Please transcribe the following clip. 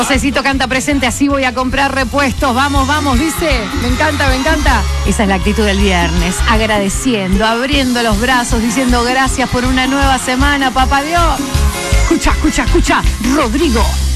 Josecito canta presente, así voy a comprar repuestos. Vamos, vamos, dice. Me encanta, me encanta. Esa es la actitud del viernes. Agradeciendo, abriendo los brazos, diciendo gracias por una nueva semana, papá Dios. Escucha, escucha, escucha. Rodrigo.